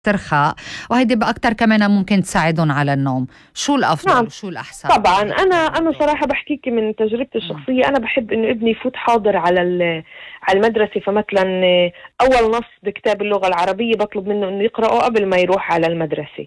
استرخاء، وهيدي بأكتر كمان ممكن تساعدهم على النوم. شو الأفضل نعم وشو الأحسن طبعا. بهذا انا الموضوع؟ صراحه بحكيك من تجربتي مم. الشخصيه. انا بحب انه ابني يفوت حاضر على على المدرسه. فمثلا اول نص بكتاب اللغه العربيه بطلب منه انه يقراه قبل ما يروح على المدرسه.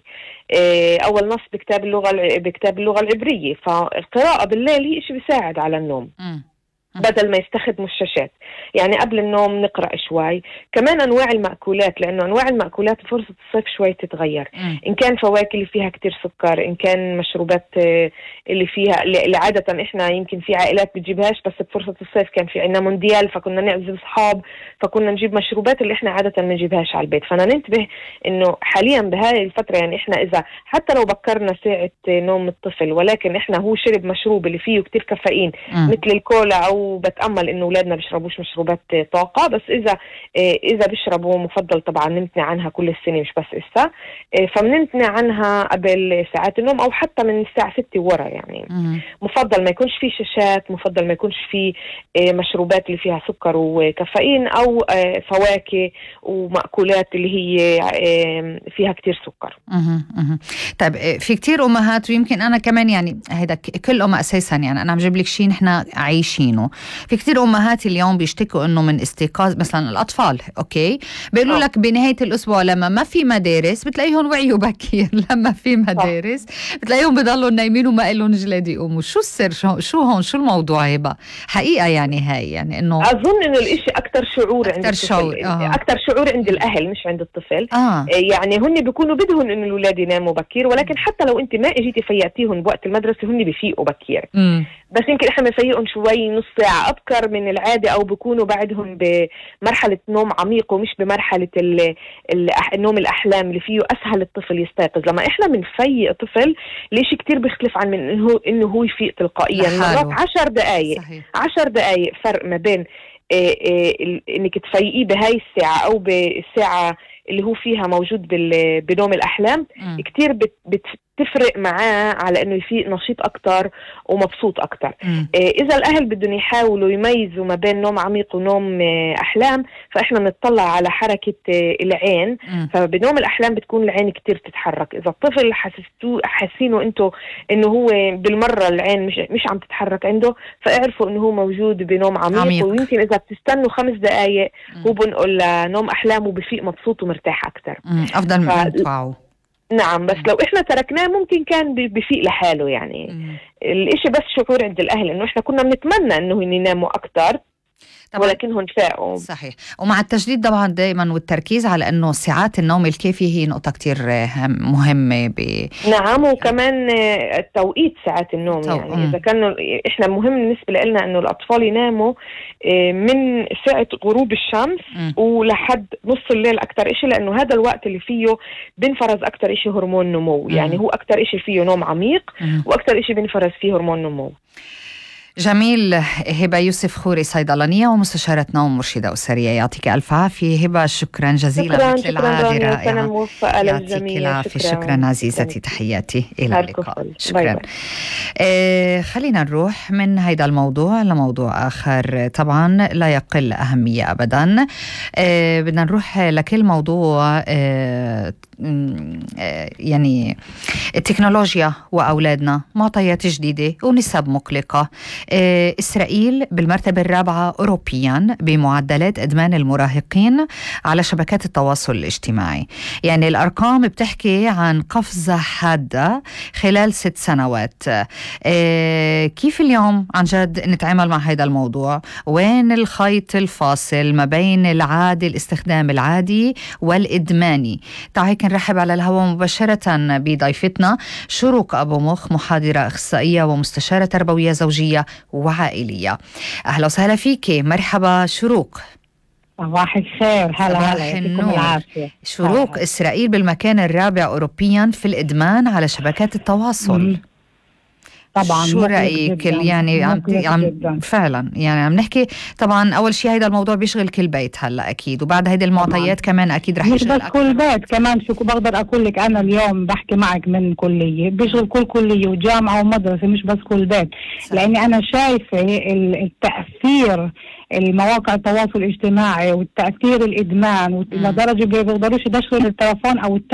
اول نص بكتاب اللغه العبريه. فالقراءه بالليل هي شيء بيساعد على النوم مم. مم. بدل ما يستخدموا الشاشات. يعني قبل النوم نقرأ شوي. كمان أنواع المأكولات، لأنه أنواع المأكولات فرصة الصيف شوي تتغير. مم. إن كان فواكه اللي فيها كتير سكر، إن كان مشروبات اللي فيها اللي عادة إحنا يمكن في عائلات بتجيبهاش، بس بفرصة الصيف كان في عنا مونديال فكنا نعزم أصحاب فكنا نجيب مشروبات اللي إحنا عادة ما نجيبهاش على البيت. فأنا ننتبه إنه حاليا بهاي الفترة يعني إحنا إذا حتى لو بكرنا ساعة نوم الطفل ولكن إحنا هو شرب مشروب اللي فيه كتير كافيين مم. مثل الكولا، او بتامل انه اولادنا بيشربوش مشروبات طاقه، بس اذا بيشربوا مفضل طبعا نمتنع عنها كل السنه مش بس اسا. فبنمتنع عنها قبل ساعات النوم او حتى من الساعه 6 ورا يعني. مم. مفضل ما يكونش فيه شاشات، مفضل ما يكونش فيه مشروبات اللي فيها سكر وكافيين او فواكه ومأكولات اللي هي فيها كتير سكر. مهم. مهم. طيب، في كتير أمهات ويمكن أنا كمان يعني هيدا كل أم أساسا، يعني أنا عم جيب لك شيء نحن عايشينه. في كتير أمهات اليوم بيشتكوا إنه من استيقاظ مثلا الأطفال، أوكي، بيقولوا لك بنهاية الأسبوع لما ما في مدارس بتلاقيهم وعيوا بكير لما في مدارس بتلاقيهم بضلوا نايمين وما إلهم جلاد يقوموا. شو السر؟ شو هون شو الموضوع هيبة حقيقة؟ يعني هاي يعني إنه أظن إنه الإشي أكتر شعور عند أكتر شعور. الطفل، أكتر شعور عند الأهل مش عند الطفل. آه. يعني هن بيكونوا بدهم إنه الأولاد يناموا بكير، ولكن حتى لو أنت ما إجيتي فيقتيهم بوقت المدرسة هن بيفيقوا بكير. بس يمكن إحنا بنفيقهم شوي نص ساعة أبكر من العادة، أو بيكونوا بعدهم بمرحلة نوم عميق ومش بمرحلة النوم الأحلام اللي فيه أسهل الطفل يستيقظ. لما إحنا بنفيق طفل الإشي كتير بيختلف عن من إنه هو يفيق تلقائيا. مرات 10 دقايق، صحيح. 10 دقايق فرق ما بين انك تفيقيه بهاي الساعة او بالساعة اللي هو فيها موجود بنوم الاحلام. كتير بتفرق معاه على انه يفيق نشيط اكتر ومبسوط اكتر. اذا الاهل بدهم يحاولوا يميزوا ما بين نوم عميق ونوم احلام، فاحنا بنطلع على حركة العين. فبنوم الاحلام بتكون العين كتير تتحرك. اذا الطفل حاسينه انتو انه هو بالمرة العين مش عم تتحرك عنده، فاعرفوا انه هو موجود بنوم عميق. ويمكن اذا بتستنوا 5 دقايق هو بنقول نوم احلام وبفيق مبسوط ومرتاح اكتر. افضل من توعوا. نعم، بس لو احنا تركناه ممكن كان بفيق لحاله يعني. الاشي بس شعور عند الاهل انه احنا كنا بنتمنى انه يناموا اكتر ولكنهم فاقوا. صحيح. ومع التجديد طبعا دائما والتركيز على انه ساعات النوم الكافية هي نقطة كتير مهمة. نعم، وكمان توقيت ساعات النوم. يعني اذا كانوا احنا مهم بالنسبة لنا انه الاطفال يناموا من ساعة غروب الشمس ولحد نص الليل اكتر اشي، لانه هذا الوقت اللي فيه بنفرز اكتر اشي هرمون نمو. يعني هو اكتر اشي فيه نوم عميق واكتر اشي بنفرز فيه هرمون نمو. جميل. هبة يوسف خوري، صيدلانية ومستشارة نوم مرشدة أسرية، يعطيك ألف عافية هبة. شكرا جزيلا، مثل العادة رائعة. يعطيك العافية. شكرا عزيزتي، تحياتي، إلى اللقاء. شكرا. خلينا نروح من هيدا الموضوع لموضوع آخر طبعا لا يقل أهمية أبدا. بدنا نروح لكل موضوع يعني التكنولوجيا وأولادنا، معطيات جديدة ونسب مقلقة. إسرائيل بالمرتبة الرابعة أوروبيا بمعدلات إدمان المراهقين على شبكات التواصل الاجتماعي. يعني الأرقام بتحكي عن قفزة حادة خلال 6 سنوات. كيف اليوم عن جد نتعامل مع هذا الموضوع؟ وين الخيط الفاصل ما بين العادي، الاستخدام العادي والإدماني؟ تعالي نرحب على الهواء مباشرة بضيفتنا شروق أبو مخ، محاضرة أخصائية ومستشارة تربوية زوجية وعائلية. أهلا وسهلا فيكي. مرحبا شروق. صباح الخير. هلا يعطيكم العافية. شروق، هلا. إسرائيل بالمكان الرابع أوروبيا في الإدمان على شبكات التواصل. طبعا. شو رأيك؟ يعني عم فعلا يعني عم نحكي طبعا أول شيء هيدا الموضوع بيشغل كل بيت هلا أكيد، وبعد هيدي المعطيات كمان أكيد رح يشغل مش بس كل بيت، كمان شو بقدر أقول لك، أنا اليوم بحكي معك من كلية، بيشغل كل كلية وجامعة ومدرسة، مش بس كل بيت. لأني أنا شايفة التأثير المواقع التواصل الاجتماعي والتأثير الإدمان لدرجة بيقدروش يدخلوا التلفون أو